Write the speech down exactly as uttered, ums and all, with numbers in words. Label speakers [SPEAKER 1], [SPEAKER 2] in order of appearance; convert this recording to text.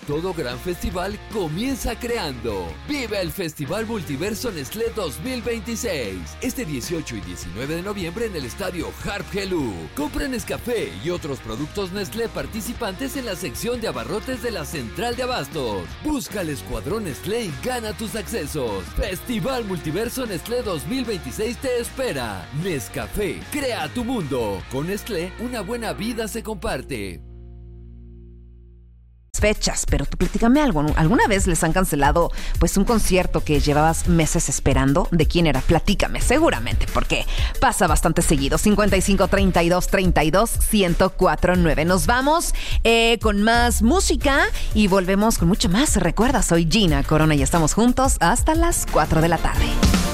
[SPEAKER 1] Todo gran festival comienza creando. Vive el Festival Multiverso Nestlé dos mil veintiséis. Este dieciocho y diecinueve de noviembre en el estadio Harp Helú. Compra Nescafé y otros productos Nestlé participantes en la sección de abarrotes de la Central de Abastos. Busca el Escuadrón Nestlé y gana tus accesos. Festival Multiverso Nestlé dos mil veintiséis te espera. Nescafé, crea tu mundo. Con Nestlé, una buena vida se comparte.
[SPEAKER 2] Fechas, pero tú platícame algo. ¿Alguna vez les han cancelado pues un concierto que llevabas meses esperando? ¿De quién era? Platícame, seguramente, porque pasa bastante seguido. cincuenta y cinco, treinta y dos, treinta y dos, ciento cuatro nueve. Nos vamos eh, con más música y volvemos con mucho más. Recuerda, soy Gina Corona y estamos juntos hasta las cuatro de la tarde.